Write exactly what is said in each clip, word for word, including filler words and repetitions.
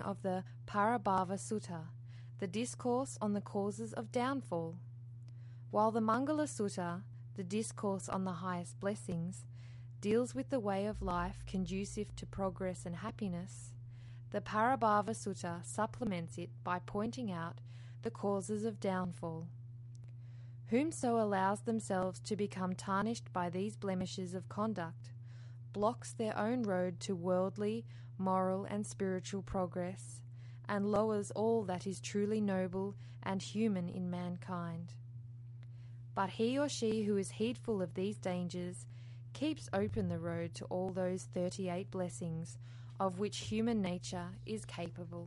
of the Parabhava Sutta, the discourse on the causes of downfall. While the Mangala Sutta, the discourse on the highest blessings, deals with the way of life conducive to progress and happiness, the Parabhava Sutta supplements it by pointing out the causes of downfall. Whomso allows themselves to become tarnished by these blemishes of conduct blocks their own road to worldly, moral, and spiritual progress, and lowers all that is truly noble and human in mankind. But he or she who is heedful of these dangers keeps open the road to all those thirty-eight blessings of which human nature is capable.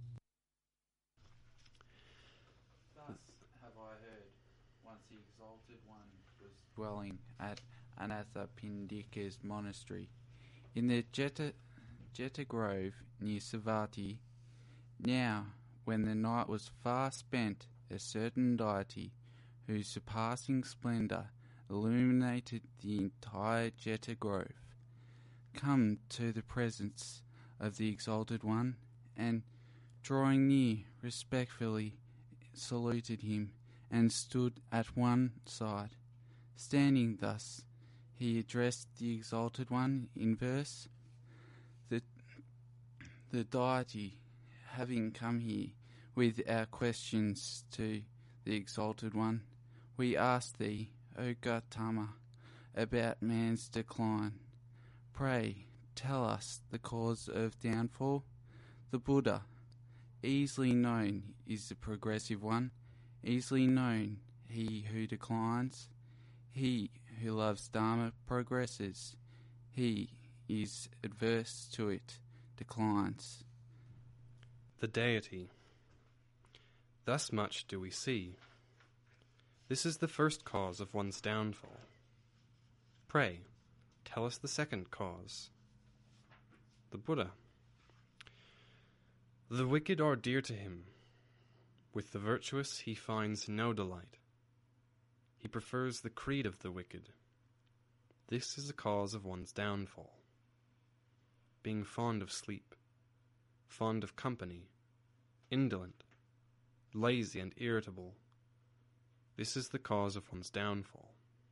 Thus have I heard, once the Exalted One was dwelling at Anathapindika's monastery in the Jeta, Jeta Grove near Savatthi. Now, when the night was far spent, a certain deity, whose surpassing splendour illuminated the entire Jeta Grove, come to the presence of the Exalted One, and, drawing near, respectfully saluted him, and stood at one side. Standing thus, he addressed the Exalted One in verse. The, the deity, having come here with our questions to the Exalted One, we ask thee, O Gautama, about man's decline. Pray, tell us the cause of downfall. The Buddha, easily known, is the progressive one, easily known he who declines. He who loves Dharma progresses. He is adverse to it, declines. The deity. Thus much do we see. This is the first cause of one's downfall. Pray, tell us the second cause. The Buddha. The wicked are dear to him. With the virtuous he finds no delight. He prefers the creed of the wicked. This is the cause of one's downfall. Being fond of sleep, fond of company, indolent, lazy and irritable. This is the cause of one's downfall.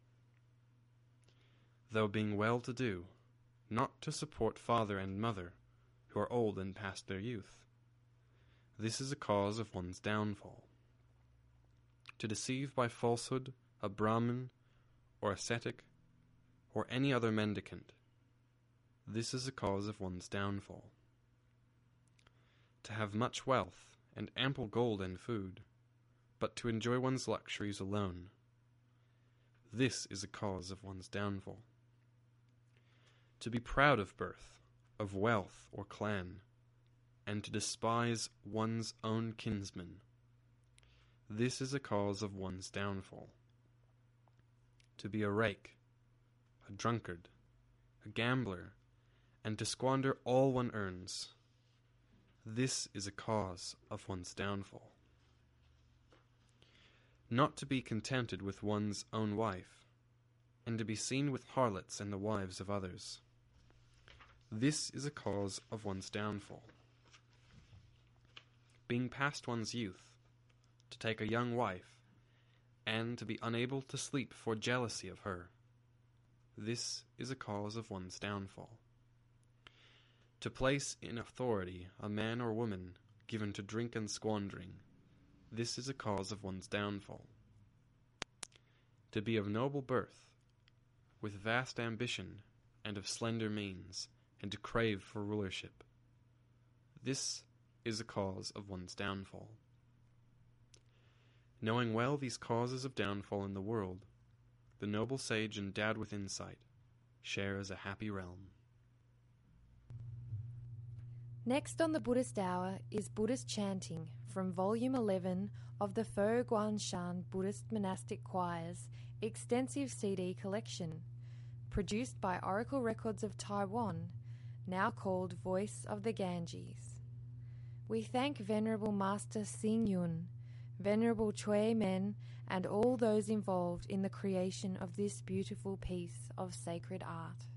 Though being well-to-do, not to support father and mother, who are old and past their youth. This is a cause of one's downfall. To deceive by falsehood a Brahmin, or ascetic, or any other mendicant. This is a cause of one's downfall. To have much wealth and ample gold and food, but to enjoy one's luxuries alone. This is a cause of one's downfall. To be proud of birth, of wealth or clan, and to despise one's own kinsmen. This is a cause of one's downfall. To be a rake, a drunkard, a gambler, and to squander all one earns. This is a cause of one's downfall. Not to be contented with one's own wife, and to be seen with harlots and the wives of others. This is a cause of one's downfall. Being past one's youth, to take a young wife, and to be unable to sleep for jealousy of her. This is a cause of one's downfall. To place in authority a man or woman given to drink and squandering. This is a cause of one's downfall. To be of noble birth, with vast ambition and of slender means, and to crave for rulership. This is a cause of one's downfall. Knowing well these causes of downfall in the world, the noble sage endowed with insight shares a happy realm. Next on the Buddhist Hour is Buddhist Chanting from Volume eleven of the Fo Guan Shan Buddhist Monastic Choir's extensive C D collection, produced by Oracle Records of Taiwan, now called Voice of the Ganges. We thank Venerable Master Xing Yun, Venerable Chui Men, and all those involved in the creation of this beautiful piece of sacred art.